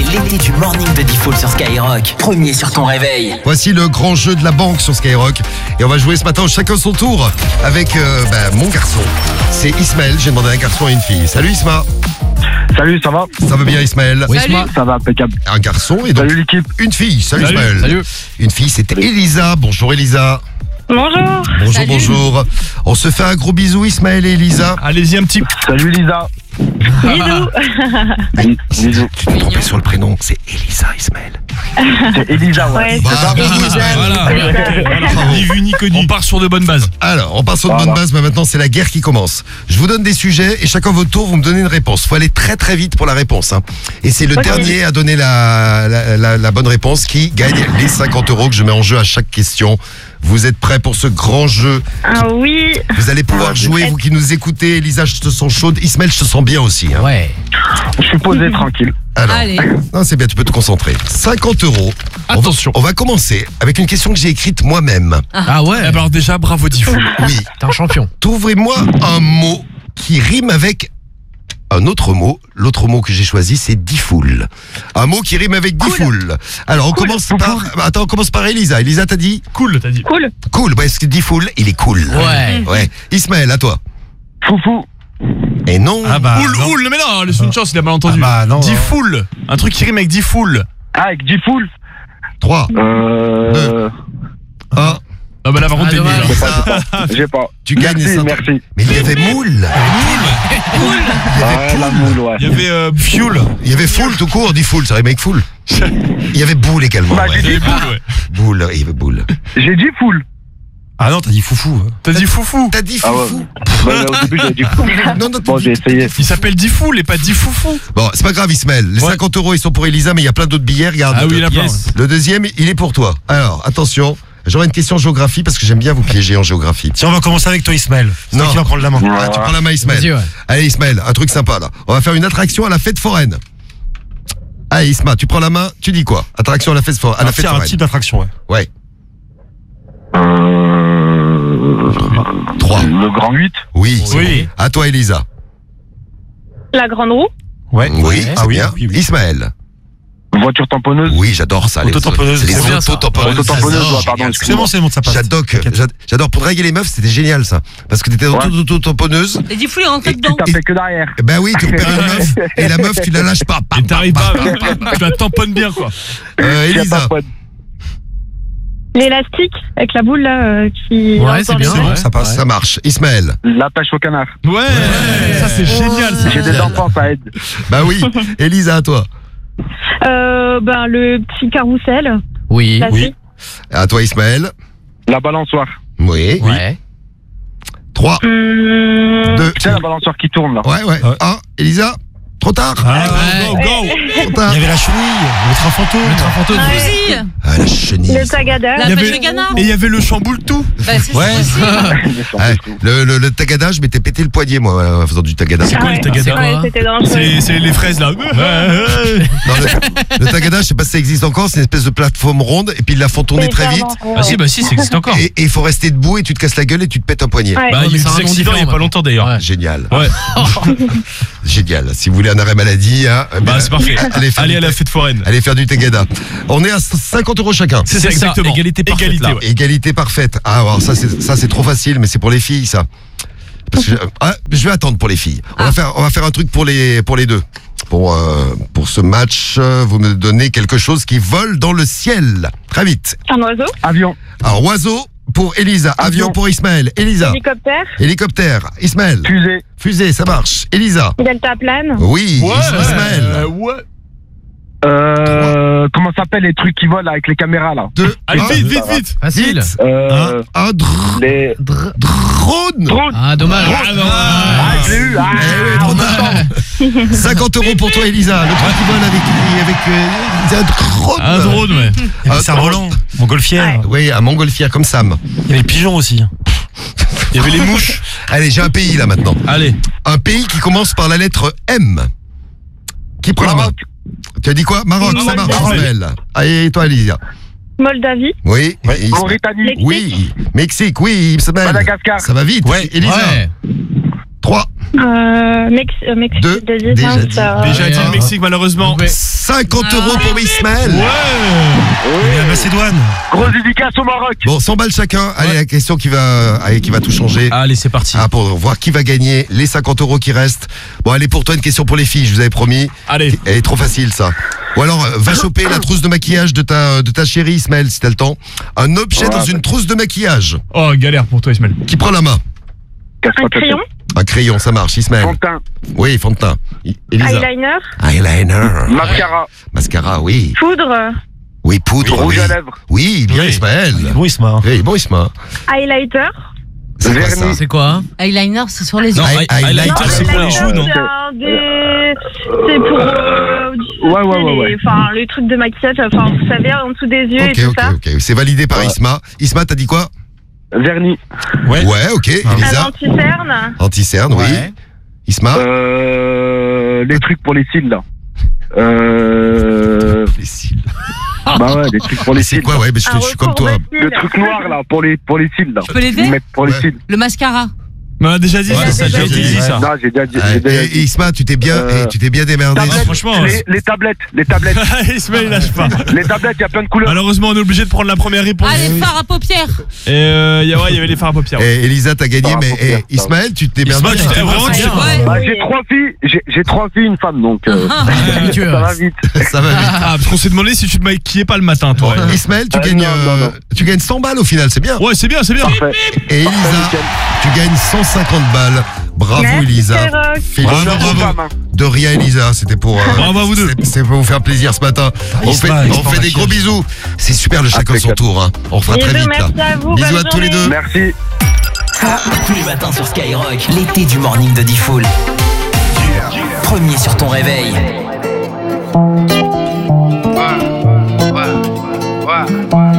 l'été du morning de Default sur Skyrock. Premier sur ton réveil. Voici le grand jeu de la banque sur Skyrock. Et on va jouer ce matin chacun son tour avec mon garçon. C'est Ismaël, j'ai demandé à un garçon et une fille. Salut Isma. Salut, ça va? Ça va bien Ismaël? Oui, Isma. Ça va, impeccable. Un garçon et donc Salut l'équipe. une fille. Salut Salut. Ismaël. Salut. Une fille, c'est Elisa. Bonjour Elisa. Bonjour. Bonjour, Salut. bonjour. On se fait un gros bisou Ismaël et Elisa. Allez-y un petit. Salut Lisa. Bisous. Bisous. Tu t'es trompé sur le prénom, c'est Elisa Ismaël. C'est Elisa, ouais. Ouais. Bah, bravo, Ismaël. Voilà. Ni vu ni connu. On part sur de bonnes bases. Alors, on part sur de Voilà. bonnes bases, mais maintenant c'est la guerre qui commence. Je vous donne des sujets et chacun votre tour, vous me donnez une réponse. Faut aller très très vite pour la réponse. Hein. Et c'est le Ok. dernier à donner la bonne réponse qui gagne les 50 € que je mets en jeu à chaque question. Vous êtes prêts pour ce grand jeu? Ah oui. Vous allez pouvoir jouer, vous qui nous écoutez. Elisa, je te sens chaude. Ismaël, je te sens bien aussi. Hein. Ouais. Je suis posé tranquille. Alors, Allez. non, c'est bien, tu peux te concentrer. 50 €. Attention. On va commencer avec une question que j'ai écrite moi-même. Ah ouais. Alors déjà bravo Default. Oui. T'es un champion. Trouvez-moi un mot qui rime avec un autre mot. L'autre mot que j'ai choisi, c'est Default. Un mot qui rime avec Default. Alors, on commence par... Attends, on commence par Elisa. Elisa, t'as dit Cool, t'as dit. Cool. cool. Parce que Default, il est cool. Ouais. Ouais. Ismaël, à toi. Foufou. Et non. Ah bah, non. Oul, mais non, laisse une chance, il a mal entendu. Ah bah, non. Default. Un truc qui rime avec Default. Ah, avec G-Full. 3, 1. Ah bah là par contre t'es nul. dommage. J'ai pas. Tu gagnes les Merci, 50. merci. Mais il y avait moule. Ah, la moule, ouais. Il y avait Fuel. Il y avait full tout court, Default, ça rime avec full. Il y avait boule également. Bah, ouais. j'ai dit Boule, ouais. Boule, il y avait boule. J'ai dit full. Ah non, t'as dit foufou. T'as dit Foufou. T'as dit Ah ouais. foufou. Ouais, au début, j'ai dit full. Non, non, Bon, j'ai essayé. Il s'appelle Default et pas Difoufou. Bon, c'est pas grave Ismaël. Les Ouais. 50 € ils sont pour Elisa, mais il y a plein d'autres billets. Regarde. Ah oui, il a plein. Yes. Le deuxième, il est pour toi. Alors, attention, j'aurai une question géographie parce que j'aime bien vous piéger en géographie. Tiens, on va commencer avec toi, Ismaël. C'est Non. toi qui vas prendre la main. Ah, tu prends la main Ismaël. Vas-y, ouais. Allez Ismaël, un truc sympa là. On va faire une attraction à la fête foraine. Allez Isma, tu prends la main, tu dis quoi? Attraction à la fête foraine. C'est un type d'attraction, ouais. Ouais. 3. Le grand 8. Oui. Oui. À toi Elisa. La grande roue. Ouais. Oui, Ah c'est oui, bien. oui, oui. Ismaël. Voiture tamponneuse. Oui, j'adore ça. Autotamponneuse, C'est les c'est bien, ça. autotamponneuses. Autotamponneuse, J'adore. ouais, pardon, Génial. C'est bon, c'est bon, ça passe. J'adore pour draguer les meufs, c'était génial ça. Parce que t'étais Ouais. auto-tamponneuse. Et du fou, il est rentré Et dedans. t'as fait que derrière. Ben oui, tu repères une meuf et la meuf tu la lâches pas. Et t'arrives pas, tu la tamponnes bien quoi. Elisa. L'élastique avec la boule là qui. Ouais, c'est bien. C'est bon, ça passe. Ça marche. Ismaël. La pêche au canard. Ouais, ça c'est génial ça. J'ai des enfants, ça aide. Bah oui. Elisa, à toi. Le petit carrousel. Oui. Classique. À toi Ismaël. La balançoire. Oui. Ouais. 3, 2. Tu sais, la balançoire qui tourne, là. Ouais, ouais. Ouais. 1. Elisa. Trop tard. Ah, Go, go. Trop il tard. y avait la chenille, le train fantôme. Un fusil. Ah, la chenille. Le tagada. La Il y pêche avait- au canard. Et il y avait le chamboule tout. Bah, c'est Ouais. possible. Ouais, le tagada, je m'étais pété le poignet moi en faisant du tagada. C'est quoi le tagada Ouais, c'était dangereux. C'est les fraises là. Non, le tagada, je sais pas si ça existe encore, c'est une espèce de plateforme ronde et puis ils la font tourner très vite. Bah si, ça existe encore. Et il faut rester debout et tu te casses la gueule et tu te pètes un poignet. Ouais. Bah, il y a eu c'est un des nom accidents il y a différent, pas longtemps d'ailleurs. Ouais. Génial. Ouais. Génial. Si vous voulez un arrêt maladie, hein, Bah c'est parfait. allez faire Allez du à la fête foraine. allez faire du tagada. On est à 50 € chacun. C'est ça, exactement. Égalité parfaite, Égalité, là. ouais. Égalité parfaite. Ah, alors ça c'est trop facile, mais c'est pour les filles ça. Parce que je vais attendre pour les filles. On va faire un truc pour les deux. Pour ce match, vous me donnez quelque chose qui vole dans le ciel. Très vite. Un oiseau. Avion. Alors oiseau pour Elisa, avion Avion. pour Ismaël. Elisa. Hélicoptère. Hélicoptère. Ismaël. Fusée. Fusée, ça marche. Elisa. Deltaplane. Oui. Ismaël. Ouais. Comment ça s'appelle les trucs qui volent avec les caméras, là? 2. Allez vite. Facile. Un Les drone. drones. Ah, dommage. Ah non. Ah, je l'ai eu. trop tard. 50 € pour toi Elisa. Le truc qui vole avec un drone. Un drone, ouais. Il y avait cerf-volant, montgolfière. Oui, un montgolfière comme Sam. Il y avait les pigeons aussi. Il y avait les mouches. Allez, j'ai un pays là maintenant. Allez. Un pays qui commence par la lettre M. Qui prend la main? Tu as dit quoi? Maroc, ça marche, Maroc. Ismaël. Allez, toi Elisa. Moldavie. Oui. Ismaël. Mauritanie. Oui. Mexique, oui, Ismaël. Madagascar. Ça va vite. Ouais. Elisa. Ouais. 3, Mexique, Deux, déjà déjà mince, dit. Déjà dit le Mexique, malheureusement. 50 € pour Ismaël. Et la Macédoine. Grosse dédicace au Maroc. Bon, 100 balles chacun. Allez, la question qui va tout changer. Allez, c'est parti. Pour voir qui va gagner les 50 € qui restent. Bon, allez, pour toi, une question pour les filles, je vous avais promis. Allez. Elle est trop facile, ça. Ou alors, va choper la trousse de maquillage de ta chérie, Ismaël, si t'as le temps. Un objet dans une trousse de maquillage. Oh, galère pour toi, Ismaël. Qui prend la main? Un crayon, Un crayon, ça marche, Ismaël. Fantin. Oui, fond de teint. Elisa. eyeliner, Eyeliner. Mascara. Mascara, oui. poudre, Oui, poudre, Rouge oui. à lèvres. Oui, bien, Oui. Ismaël. Bon, Isma. Oui, bon, Isma. highlighter. C'est quoi ça? Vernis. C'est quoi? Eyeliner, c'est sur les yeux. Non, highlighter, Non, c'est pour les joues, non? C'est pour Ouais. Enfin, le truc de maquillage, enfin, vous savez, en dessous des yeux et tout ça. Ok. C'est validé par Isma. Isma, t'as dit quoi? Vernis. Ouais, ok. Un Elisa. anti-cerne. Anti-cerne, oui. Ouais. Isma. Les trucs pour les cils, là. Les cils. Bah ouais, des trucs pour Mais les c'est cils. quoi? Ouais, mais je suis comme toi. Le truc noir, là, pour les cils, là. Je peux l'aider? Ils mettent pour les Ouais. cils. Le mascara. On a déjà dit Ouais, ça, déjà j'ai dit. dit ça. Non, j'ai déjà dit. Et Isma, tu t'es bien démerdé. Tablettes, franchement, les tablettes. Ismaël, il lâche pas. Les tablettes, il y a plein de couleurs. Malheureusement, on est obligé de prendre la première réponse. Ah, les fards à paupières. Et il y avait les fards à paupières. Et Elisa, t'as gagné, Ah, mais pour faire ça. Ismaël, tu t'es Isma, démerdé. tu t'es vraiment Ouais. Bah, j'ai 3 filles, j'ai 3 filles, une femme, donc Ah. ça va vite. Ça va vite. Ah, parce qu'on s'est demandé si tu te maquillais pas le matin, toi. Ismaël, tu Ah, gagnes, non. tu gagnes 100 balles au final, c'est bien. Ouais, c'est bien, c'est bien. Parfait. Et Elisa, nickel. tu gagnes 150 balles. Bravo Merci, Elisa. Skyrock. Félicitations. Bravo, femme, hein. De rien Elisa, c'était pour Bravo à vous deux. C'est pour vous faire plaisir ce matin. On fait Isma, des maquillage. gros bisous. C'est super le chacun son Impeccable. tour hein. On fera très Bisous, vite là. merci à vous, Bisous bonne à tous les journée. deux. Merci. Tous les matins sur Skyrock, l'été du morning de Diffoul. Premier sur ton réveil. Ouais.